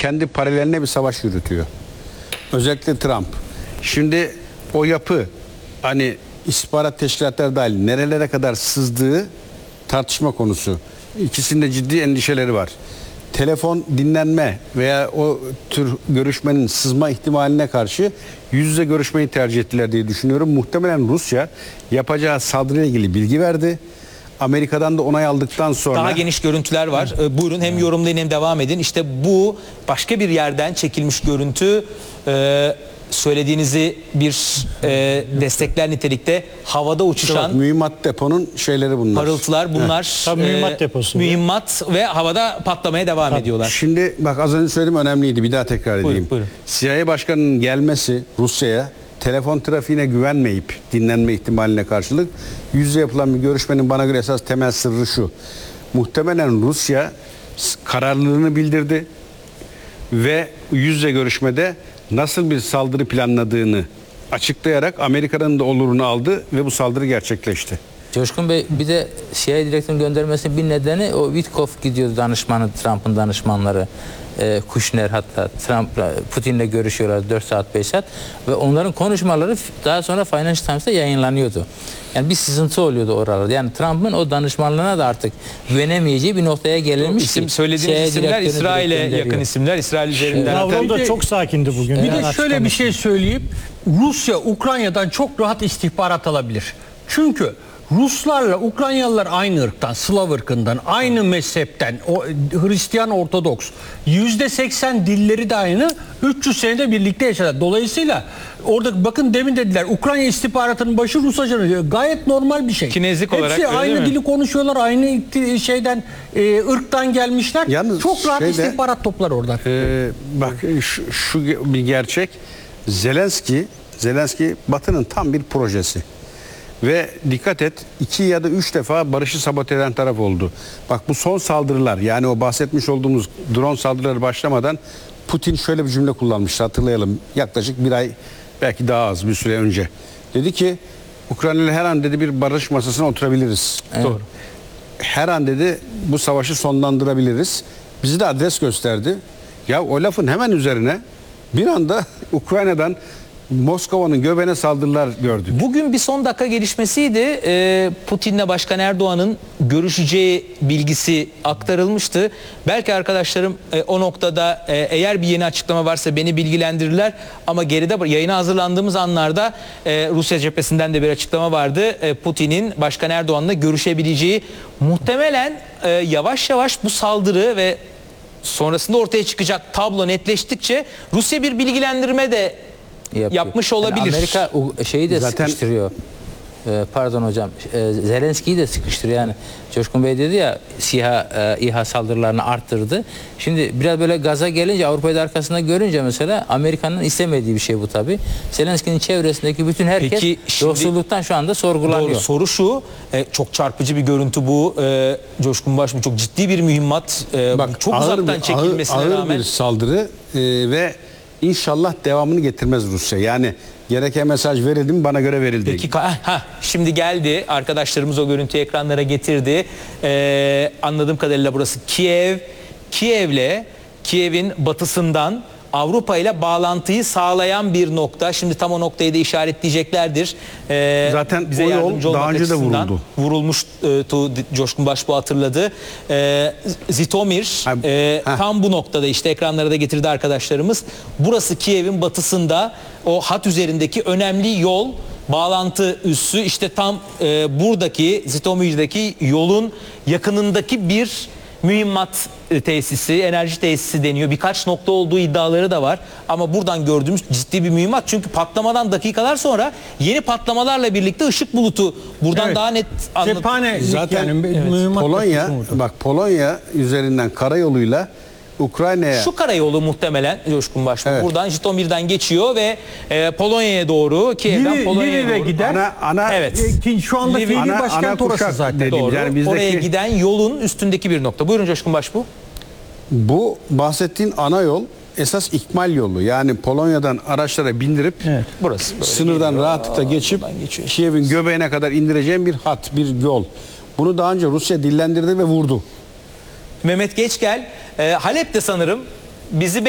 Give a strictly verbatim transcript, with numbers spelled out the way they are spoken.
kendi paraleline bir savaş yürütüyor. Özellikle Trump. Şimdi o yapı hani istihbarat teşkilatları dahil nerelere kadar sızdığı tartışma konusu. İkisinde ciddi endişeleri var. Telefon dinlenme veya o tür görüşmenin sızma ihtimaline karşı yüz yüze görüşmeyi tercih ettiler diye düşünüyorum. Muhtemelen Rusya yapacağı saldırıyla ilgili bilgi verdi. Amerika'dan da onay aldıktan sonra... Daha geniş görüntüler var. Ee, buyurun hem yorumlayın hem devam edin. İşte bu başka bir yerden çekilmiş görüntü. Ee, söylediğinizi bir e, destekler nitelikte havada uçuşan Bak, mühimmat deponun şeyleri bunlar. parıltılar bunlar. Tabii mühimmat deposu. Mühimmat ve havada patlamaya devam Tabii. ediyorlar. Şimdi bak az önce söylediğim önemliydi. Bir daha tekrar edeyim. Buyurun, buyurun. C I A başkanının gelmesi Rusya'ya telefon trafiğine güvenmeyip dinlenme ihtimaline karşılık yüz yüze yapılan bir görüşmenin bana göre esas temel sırrı şu. Muhtemelen Rusya kararlılığını bildirdi ve yüz yüze görüşmede nasıl bir saldırı planladığını açıklayarak Amerika'nın da olurunu aldı ve bu saldırı gerçekleşti. Coşkun Bey, bir de C I A direktörünün göndermesinin bir nedeni o Witkoff gidiyordu, danışmanı, Trump'ın danışmanları. E, Kushner hatta Trump Putin'le görüşüyorlar dört saat beş saat ve onların konuşmaları daha sonra Financial Times'ta yayınlanıyordu. Yani bir sızıntı oluyordu oralarda. Yani Trump'ın o danışmanlığına da artık güvenemeyeceği bir noktaya gelinmiş. İsim ki, söylediğiniz isimler İsrail'e yakın isimler. İsrail üzerinden. Lavrov da çok sakindi bugün. Bir Yani de şöyle bir şey söyleyeyim. Rusya Ukrayna'dan çok rahat istihbarat alabilir. Çünkü Ruslarla Ukraynalılar aynı ırktan, Slav ırkından, aynı mezhepten, o Hristiyan Ortodoks. yüzde seksen dilleri de aynı, üç yüz senede birlikte yaşadılar. Dolayısıyla orada bakın demin dediler Ukrayna istihbaratının başı Rus ajanı, gayet normal bir şey. Kinezik olarak Hepsi öyle aynı mi? dili konuşuyorlar, aynı şeyden e, ırktan gelmişler. Yalnız çok rahat şeyde, istihbarat toplar oradan. E, bak şu, şu bir gerçek. Zelenski, Zelenski Batı'nın tam bir projesi. Ve dikkat et iki ya da üç defa barışı sabote eden taraf oldu. Bak bu son saldırılar yani o bahsetmiş olduğumuz drone saldırıları başlamadan Putin şöyle bir cümle kullanmıştı, hatırlayalım. Yaklaşık bir ay belki daha az bir süre önce. Dedi ki Ukraynalı her an dedi bir barış masasına oturabiliriz. Evet. Doğru. Her an dedi bu savaşı sonlandırabiliriz. Bizi de adres gösterdi. Ya o lafın hemen üzerine bir anda Ukrayna'dan Moskova'nın göbeğine saldırılar gördük. Bugün bir son dakika gelişmesiydi. Ee, Putin'le Başkan Erdoğan'ın görüşeceği bilgisi aktarılmıştı. Belki arkadaşlarım e, o noktada e, eğer bir yeni açıklama varsa beni bilgilendirirler. Ama geride yayına hazırlandığımız anlarda e, Rusya cephesinden de bir açıklama vardı. E, Putin'in Başkan Erdoğan'la görüşebileceği, muhtemelen e, yavaş yavaş bu saldırı ve sonrasında ortaya çıkacak tablo netleştikçe Rusya bir bilgilendirme de Yapıyor. yapmış olabilir. Yani Amerika şeyi de Zaten... sıkıştırıyor. Ee, pardon hocam. Ee, Zelenski'yi de sıkıştırıyor. Yani Coşkun Bey dedi ya SİHA, e, İHA saldırılarını arttırdı. Şimdi biraz böyle gaza gelince Avrupa'yı da arkasında görünce mesela Amerika'nın istemediği bir şey bu tabii. Zelenski'nin çevresindeki bütün herkes Peki, şimdi- yoksulluktan şu anda sorgulanıyor. Doğru, soru şu, e, çok çarpıcı bir görüntü bu. E, Coşkun Baş, bu çok ciddi bir mühimmat. E, Bak, çok ağır uzaktan bir- çekilmesine ağır, ağır rağmen. bir saldırı e, ve inşallah devamını getirmez Rusya. Yani gereken mesaj verildi mi bana göre verildi. Peki, ha, ha, şimdi geldi. Arkadaşlarımız o görüntüyü ekranlara getirdi. E, anladığım kadarıyla burası Kiev. Kiev'le Kiev'in batısından Avrupa ile bağlantıyı sağlayan bir nokta. Şimdi tam o noktayı da işaretleyeceklerdir. Ee, Zaten bize o yol yardımcı daha olmak önce de açısından vuruldu. Vurulmuştu, Coşkun Baş bu hatırladı. Ee, Zitomir Ha, e, ha. tam bu noktada, işte ekranlara da getirdi arkadaşlarımız. Burası Kiev'in batısında, o hat üzerindeki önemli yol, bağlantı üssü. İşte tam e, buradaki Zitomir'deki yolun yakınındaki bir mühimmat tesisi, enerji tesisi deniyor. Birkaç nokta olduğu iddiaları da var. Ama buradan gördüğümüz ciddi bir mühimmat. Çünkü patlamadan dakikalar sonra yeni patlamalarla birlikte ışık bulutu buradan Evet. daha net anlat. Cephane Zaten yani, mühimmat Polonya, taşıması. bak Polonya üzerinden karayoluyla Ukrayna'ya Şu karayolu muhtemelen Coşkun Baş. Evet. Buradan Jitomir'den geçiyor ve e, Polonya'ya doğru, Kiev'den Lviv- Polonya'ya Lviv'e doğru. gider. ana ana Evet. E, ki şu anda Lviv- fiili ana- başkent ana orası kuşak zaten. dediğimiz, Doğru. yani bizdeki- Oraya giden yolun üstündeki bir nokta. Buyurun Coşkun Baş bu. bu bahsettiğin ana yol esas ikmal yolu. Yani Polonya'dan araçlara bindirip Evet. Burası. Böyle sınırdan geliyor. rahatlıkla geçip Buradan geçiyor. Kiev'in göbeğine kadar indireceğin bir hat, bir yol. Bunu daha önce Rusya dillendirdi ve vurdu. Mehmet Geçgel, e, Halep'te sanırım bizi